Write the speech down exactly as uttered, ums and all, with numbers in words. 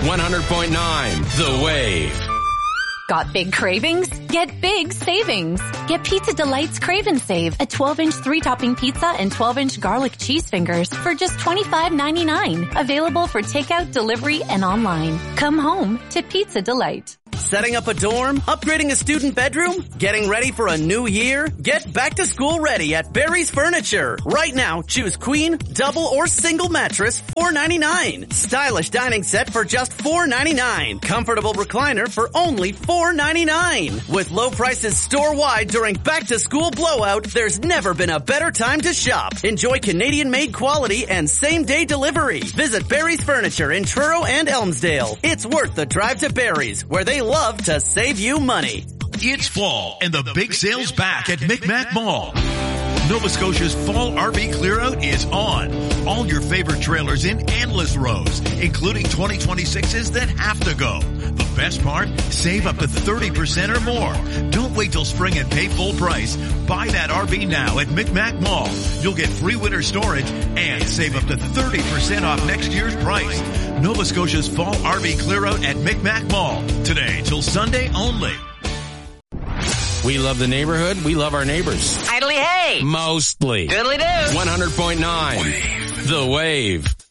one hundred point nine The Wave. Got big cravings? Get big savings. Get Pizza Delight's Crave and Save, a twelve-inch three-topping pizza and twelve-inch garlic cheese fingers for just twenty-five ninety-nine. Available for takeout, delivery, and online. Come home to Pizza Delight. Setting up a dorm? Upgrading a student bedroom? Getting ready for a new year? Get back to school ready at Barry's Furniture. Right now, choose queen, double, or single mattress, four ninety-nine. Stylish dining set for just four ninety-nine. Comfortable recliner for only four ninety-nine. With low prices store-wide during back-to-school blowout, there's never been a better time to shop. Enjoy Canadian-made quality and same-day delivery. Visit Barry's Furniture in Truro and Elmsdale. It's worth the drive to Barry's, where they love to save you money. It's fall and the big sale's back at Micmac Mall. Nova Scotia's Fall R V Clearout is on. All your favorite trailers in endless rows, including twenty twenty-sixes that have to go. The best part? Save up to thirty percent or more. Don't wait till spring and pay full price. Buy that R V now at Micmac Mall. You'll get free winter storage and save up to thirty percent off next year's price. Nova Scotia's Fall R V Clearout at Micmac Mall. Today till Sunday only. We love the neighborhood. We love our neighbors. Idly hey. Mostly. Doodly do. one hundred point nine The Wave.